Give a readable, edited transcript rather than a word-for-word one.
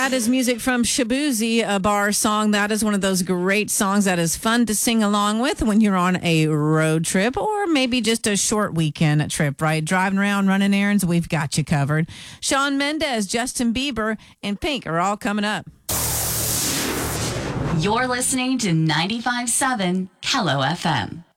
That is music from Shaboozey, a bar song. That is one of those great songs that is fun to sing along with when you're on a road trip or maybe just a short weekend trip, right? Driving around, running errands, we've got you covered. Shawn Mendes, Justin Bieber, and Pink are all coming up. You're listening to 95.7 Kello FM.